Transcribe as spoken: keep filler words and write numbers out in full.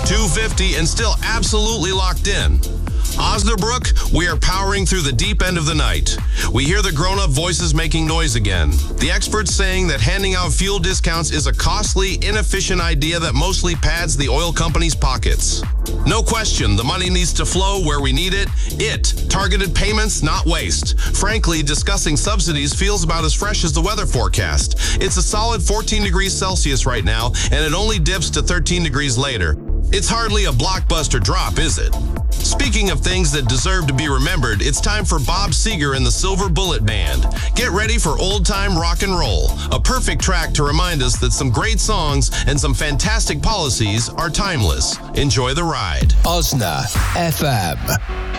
two fifty, and still absolutely locked in. Osnabrück, we are powering through the deep end of the night. We hear the grown-up voices making noise again. The experts saying that handing out fuel discounts is a costly, inefficient idea that mostly pads the oil companies' pockets. No question, the money needs to flow where we need it. It, targeted payments, not waste. Frankly, discussing subsidies feels about as fresh as the weather forecast. It's a solid fourteen degrees Celsius right now, and it only dips to thirteen degrees later. It's hardly a blockbuster drop, is it? Speaking of things that deserve to be remembered, it's time for Bob Seger and the Silver Bullet Band. Get ready for old-time rock and roll, a perfect track to remind us that some great songs and some fantastic policies are timeless. Enjoy the ride. Osna F M.